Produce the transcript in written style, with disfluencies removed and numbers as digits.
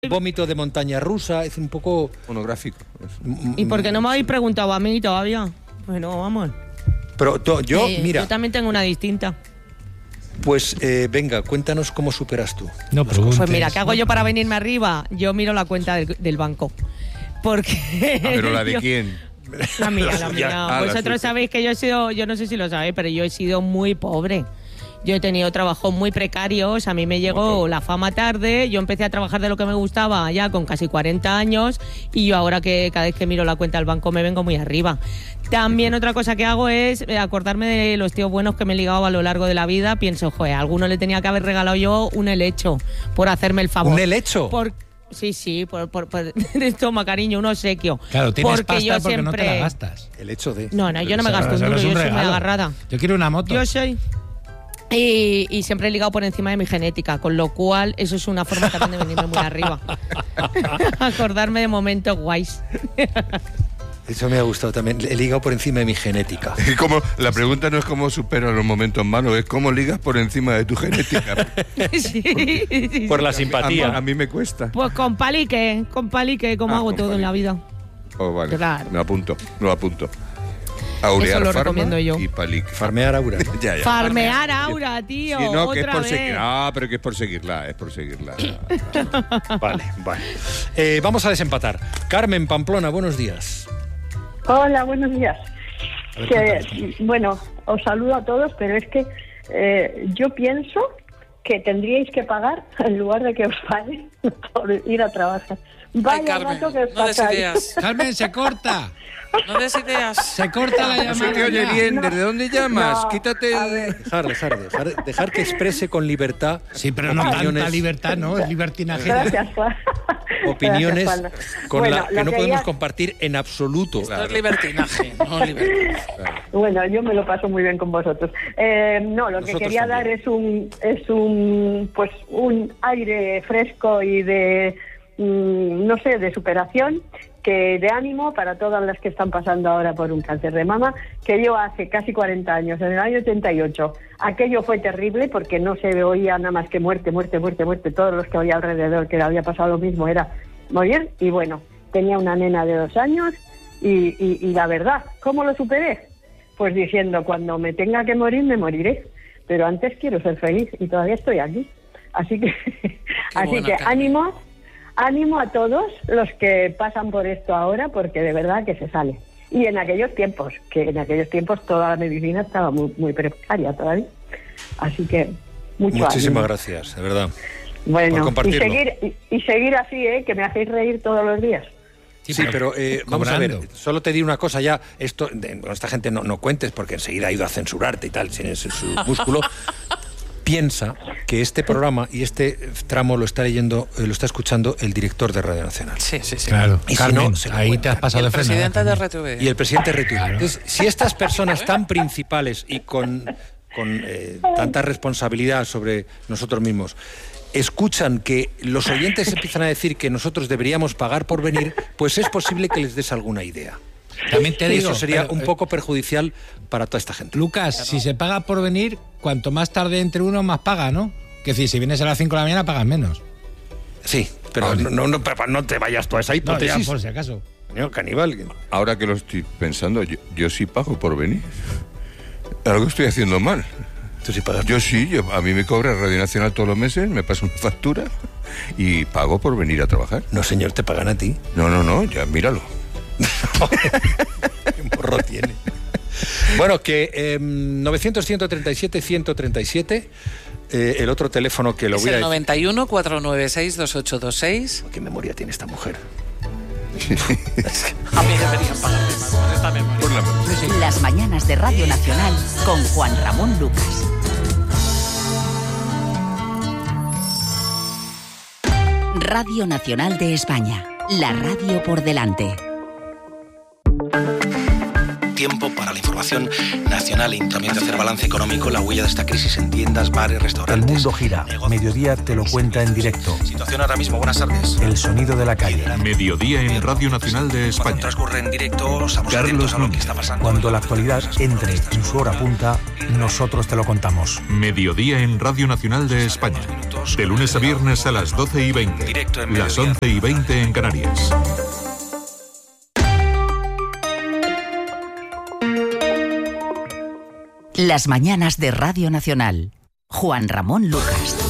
Vómito de montaña rusa, es un poco monográfico. ¿Y por qué no me habéis preguntado a mí todavía? Bueno, vamos. Pero mira... Yo también tengo una distinta. Pues venga, cuéntanos cómo superas tú. No preguntes. Pues mira, ¿qué hago yo para venirme arriba? Yo miro la cuenta del banco. Porque... ¿Pero la de quién? La mía. Vosotros sabéis que yo no sé si lo sabéis, pero yo he sido muy pobre. Yo he tenido trabajos muy precarios, a mí me llegó la fama tarde, yo empecé a trabajar de lo que me gustaba ya con casi 40 años y yo ahora que cada vez que miro la cuenta del banco me vengo muy arriba. También otra cosa que hago es acordarme de los tíos buenos que me he ligado a lo largo de la vida. Pienso, joder, a alguno le tenía que haber regalado yo un helecho por hacerme el favor. ¿Un helecho? Sí, por toma, cariño, un obsequio. Claro, tienes porque pasta yo porque siempre... no te la gastas. El hecho de... No, yo no me gasto un duro, yo soy muy agarrada. Yo quiero una moto. Yo soy... Y siempre he ligado por encima de mi genética, con lo cual eso es una forma también de venirme muy arriba. Acordarme de momentos guays. Eso me ha gustado también. He ligado por encima de mi genética. La pregunta no es cómo superas los momentos malos, es cómo ligas por encima de tu genética. Sí. Por la simpatía. A mí me cuesta. Pues con palique, como hago todo en la vida. Oh, vale. Claro. Lo apunto. Aurear, eso lo farma recomiendo yo. Y palique. Farmear Aura. Ya. Farmear Aura, tío. Sí, no, otra que es por vez. seguir. No, pero que es por seguirla. Vale. Vamos a desempatar. Carmen Pamplona, buenos días. Hola, buenos días. Ver, bueno, os saludo a todos, pero es que yo pienso que tendríais que pagar en lugar de que os paguen por ir a trabajar. Vaya Carmen, rato que os no des pasáis. ideas. Carmen, se corta. No des ideas. Se corta la No se llamada. te oye ya. bien. ¿Desde dónde llamas? No, Quítate a el... ver. Dejar que exprese con libertad. Sí, pero no tanta libertad, ¿no? Es libertinaje. Gracias, Juan. Opiniones Gracias, Juan. con Bueno, la que lo no que podemos ya- compartir en absoluto. Esto es libertinaje, no libertinaje. Bueno, yo me lo paso muy bien con vosotros. No, lo que Nosotros quería también. dar es un aire fresco y de no sé, de superación, que de ánimo para todas las que están pasando ahora por un cáncer de mama, que yo hace casi 40 años, en el año 88, aquello fue terrible porque no se oía nada más que muerte, todos los que había alrededor que le había pasado lo mismo era morir, y bueno, tenía una nena de 2 años y la verdad, ¿cómo lo superé? Pues diciendo, cuando me tenga que morir, me moriré, pero antes quiero ser feliz y todavía estoy aquí. Así que, ánimo a todos los que pasan por esto ahora, porque de verdad que se sale. Y en aquellos tiempos toda la medicina estaba muy, muy precaria todavía. Así que Muchísimas ánimo. gracias, de verdad. Bueno, por compartirlo. y seguir así, que me hacéis reír todos los días. Sí, pero vamos a ver, cobrando. solo te di una cosa ya, con esta gente no cuentes porque enseguida ha ido a censurarte y tal, sin su músculo. Piensa que este programa y este tramo lo está escuchando el director de Radio Nacional. Sí. Claro, Y si Carmen, no, se lo ahí cuentan. te has pasado El de frenada presidente de también. RTV. Y el presidente Retweet. Claro. Entonces, si estas personas tan principales y con tanta responsabilidad sobre nosotros mismos escuchan que los oyentes empiezan a decir que nosotros deberíamos pagar por venir, pues es posible que les des alguna idea. También te Y digo, eso sería pero, un poco perjudicial para toda esta gente. Lucas, si se paga por venir, cuanto más tarde entre uno, más paga, ¿no? Que decir, si vienes a las 5 de la mañana, pagas menos. Sí, pero Vale. no te vayas tú a esa No, hipótesis. ya, por si acaso. Coño, caníbal. Ahora que lo estoy pensando, yo sí pago por venir. Algo estoy haciendo mal. Tú sí pagas. A mí me cobra Radio Nacional todos los meses, me pasa una factura y pago por venir a trabajar. No, señor, te pagan a ti. No, ya míralo. Qué morro tiene. Bueno, que 900-137-137, el otro teléfono que lo Es voy a el decir. 91 496 2826. ¿Qué memoria tiene esta mujer? A mí deberían pagarme más por esta memoria. Por la memoria. Las mañanas de Radio Nacional con Juan Ramón Lucas. Radio Nacional de España. La radio por delante. Tiempo para la información nacional y también de hacer balance económico, la huella de esta crisis en tiendas, bares, El restaurantes. mundo gira. Mediodía te lo cuenta en directo. Situación ahora mismo, buenas tardes. El sonido de la calle. Mediodía en Radio Nacional de Cuando España. transcurre en directo, estamos Carlos atentos a lo que Núñez. está pasando. Cuando la actualidad entre en su hora punta, nosotros te lo contamos. Mediodía en Radio Nacional de España. Minutos datos. De lunes a viernes a las 12:20. Directo en las Mediodía. 11:20 en Canarias. Las mañanas de Radio Nacional. Juan Ramón Lucas.